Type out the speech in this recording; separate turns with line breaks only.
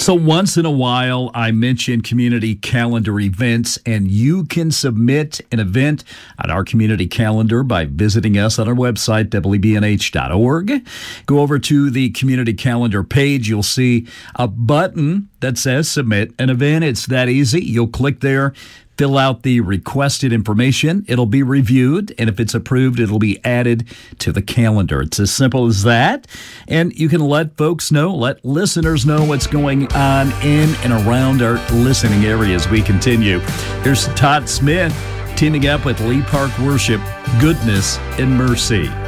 So once in a while, I mention community calendar events, and you can submit an event on our community calendar by visiting us on our website, wbnh.org. Go over to the community calendar page. You'll see a button that says submit an event. It's that easy. You'll click there. Fill out the requested information. It'll be reviewed, and if it's approved, it'll be added to the calendar. It's as simple as that. And you can let folks know, let listeners know what's going on in and around our listening area as we continue. Here's Todd Smith teaming up with Lee Park Worship, Goodness and Mercy.